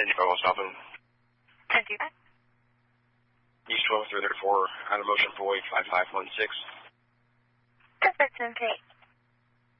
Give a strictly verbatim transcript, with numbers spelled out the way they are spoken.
ten five, what's stopping? ten two five. East twelve, three thirty-four, out of motion for five five one six. Perfect, okay.